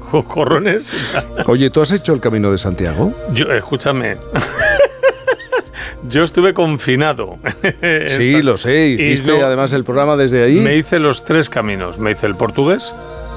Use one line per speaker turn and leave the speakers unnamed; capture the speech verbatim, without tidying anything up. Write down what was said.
coscorrones.
Oye, ¿tú has hecho el Camino de Santiago?
Yo, escúchame. Yo estuve confinado.
Sí, lo sé. Hiciste no, además el programa desde ahí.
Me hice los tres caminos. Me hice el portugués,